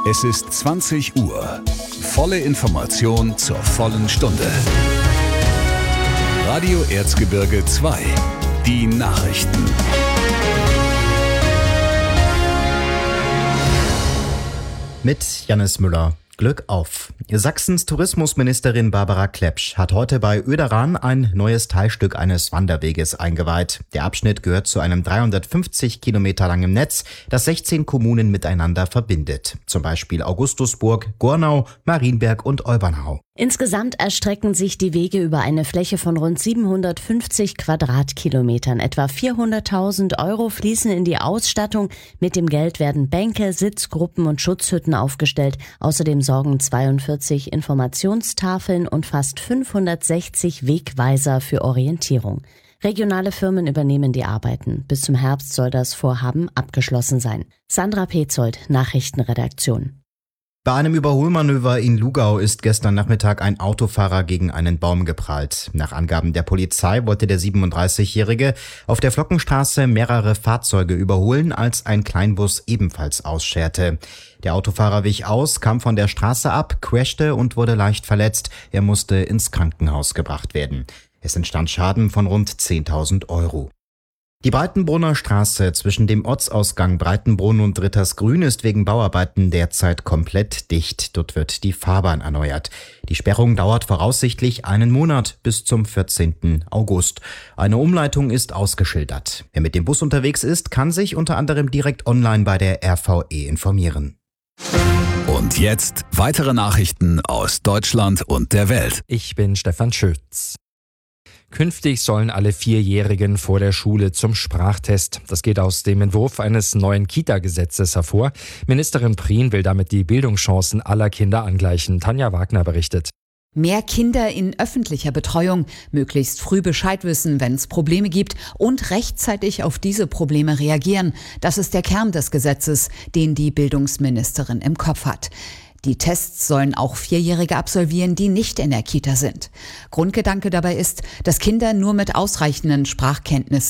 Es ist 20 Uhr. Volle Information zur vollen Stunde. Radio Erzgebirge 2. Die Nachrichten. Mit Jannis Müller. Glück auf! Sachsens Tourismusministerin Barbara Klepsch hat heute bei Oederan ein neues Teilstück eines Wanderweges eingeweiht. Der Abschnitt gehört zu einem 350 Kilometer langen Netz, das 16 Kommunen miteinander verbindet. Zum Beispiel Augustusburg, Gornau, Marienberg und Olbernau. Insgesamt erstrecken sich die Wege über eine Fläche von rund 750 Quadratkilometern. Etwa 400.000 Euro fließen in die Ausstattung. Mit dem Geld werden Bänke, Sitzgruppen und Schutzhütten aufgestellt. Außerdem sorgen 42 Informationstafeln und fast 560 Wegweiser für Orientierung. Regionale Firmen übernehmen die Arbeiten. Bis zum Herbst soll das Vorhaben abgeschlossen sein. Sandra Petzold, Nachrichtenredaktion. Bei einem Überholmanöver in Lugau ist gestern Nachmittag ein Autofahrer gegen einen Baum geprallt. Nach Angaben der Polizei wollte der 37-Jährige auf der Flockenstraße mehrere Fahrzeuge überholen, als ein Kleinbus ebenfalls ausscherte. Der Autofahrer wich aus, kam von der Straße ab, crashte und wurde leicht verletzt. Er musste ins Krankenhaus gebracht werden. Es entstand Schaden von rund 10.000 Euro. Die Breitenbrunner Straße zwischen dem Ortsausgang Breitenbrunn und Rittersgrün ist wegen Bauarbeiten derzeit komplett dicht. Dort wird die Fahrbahn erneuert. Die Sperrung dauert voraussichtlich einen Monat bis zum 14. August. Eine Umleitung ist ausgeschildert. Wer mit dem Bus unterwegs ist, kann sich unter anderem direkt online bei der RVE informieren. Und jetzt weitere Nachrichten aus Deutschland und der Welt. Ich bin Stefan Schütz. Künftig sollen alle Vierjährigen vor der Schule zum Sprachtest. Das geht aus dem Entwurf eines neuen Kita-Gesetzes hervor. Ministerin Prien will damit die Bildungschancen aller Kinder angleichen. Tanja Wagner berichtet. Mehr Kinder in öffentlicher Betreuung, möglichst früh Bescheid wissen, wenn es Probleme gibt und rechtzeitig auf diese Probleme reagieren. Das ist der Kern des Gesetzes, den die Bildungsministerin im Kopf hat. Die Tests sollen auch Vierjährige absolvieren, die nicht in der Kita sind. Grundgedanke dabei ist, dass Kinder nur mit ausreichenden Sprachkenntnissen